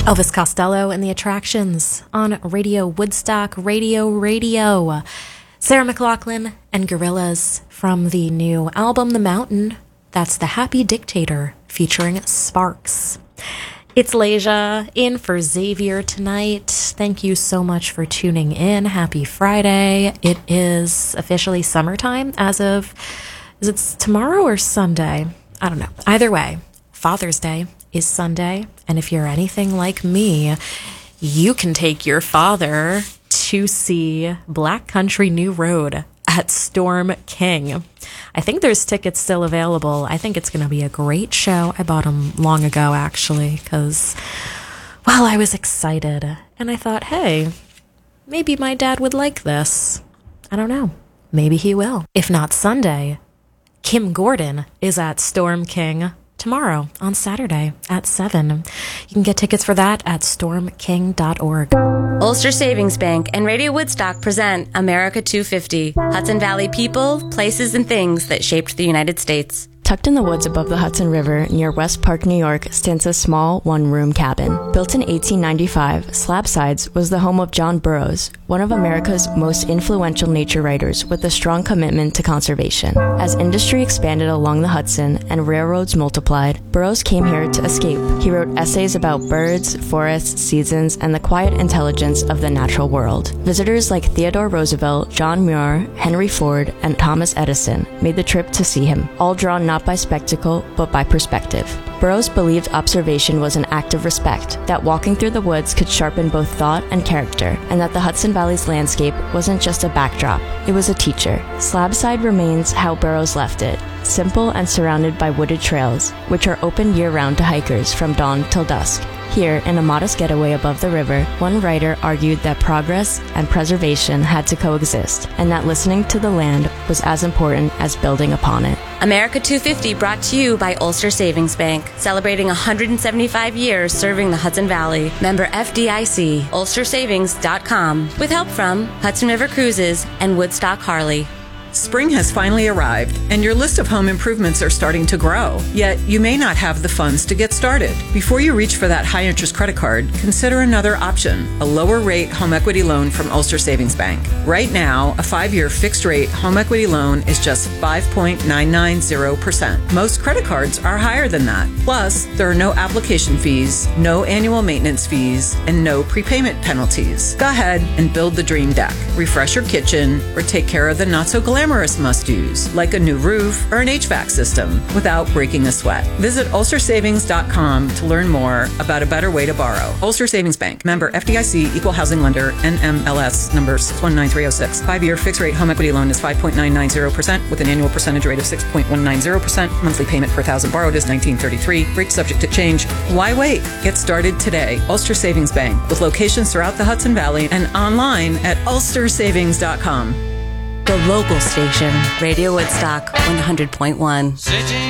Elvis Costello and the Attractions on Radio Woodstock, Radio. Sarah McLachlan and Gorillaz from the new album, The Mountain. That's The Happy Dictator featuring Sparks. It's Leja in for Xavier tonight. Thank you so much for tuning in. Happy Friday. It is officially summertime as of, is it tomorrow or Sunday? I don't know. Either way, Father's Day is Sunday, and if you're anything like me, you can take your father to see Black Country New Road at Storm King. I think there's tickets still available. I think it's going to be a great show. I bought them long ago, actually, because, well, I was excited, and I thought, hey, maybe my dad would like this. I don't know. Maybe he will. If not Sunday, Kim Gordon is at Storm King tomorrow on Saturday at 7. You can get tickets for that at stormking.org. Ulster Savings Bank and Radio Woodstock present America 250, Hudson Valley people, places, and things that shaped the United States. Tucked in the woods above the Hudson River near West Park, New York, stands a small one-room cabin. Built in 1895, Slabsides was the home of John Burroughs, one of America's most influential nature writers with a strong commitment to conservation. As industry expanded along the Hudson and railroads multiplied, Burroughs came here to escape. He wrote essays about birds, forests, seasons, and the quiet intelligence of the natural world. Visitors like Theodore Roosevelt, John Muir, Henry Ford, and Thomas Edison made the trip to see him, all drawn not by spectacle, but by perspective. Burroughs believed observation was an act of respect, that walking through the woods could sharpen both thought and character, and that the Hudson Valley's landscape wasn't just a backdrop, it was a teacher. Slabside remains how Burroughs left it, simple and surrounded by wooded trails, which are open year-round to hikers from dawn till dusk. Here, in a modest getaway above the river, one writer argued that progress and preservation had to coexist, and that listening to the land was as important as building upon it. America 250 brought to you by Ulster Savings Bank, celebrating 175 years serving the Hudson Valley. Member FDIC, ulstersavings.com, with help from Hudson River Cruises and Woodstock Harley. Spring has finally arrived, and your list of home improvements are starting to grow. Yet, you may not have the funds to get started. Before you reach for that high-interest credit card, consider another option, a lower-rate home equity loan from Ulster Savings Bank. Right now, a 5-year fixed-rate home equity loan is just 5.990%. Most credit cards are higher than that. Plus, there are no application fees, no annual maintenance fees, and no prepayment penalties. Go ahead and build the dream deck. Refresh your kitchen, or take care of the not-so-glamorous must-dos, like a new roof or an HVAC system, without breaking a sweat. Visit ulstersavings.com to learn more about a better way to borrow. Ulster Savings Bank. Member FDIC, Equal Housing Lender, NMLS number 619306. 5-year fixed-rate home equity loan is 5.990% with an annual percentage rate of 6.190%. Monthly payment per thousand borrowed is $19.33. Rate subject to change. Why wait? Get started today. Ulster Savings Bank, with locations throughout the Hudson Valley and online at ulstersavings.com. The local station, Radio Woodstock 100.1.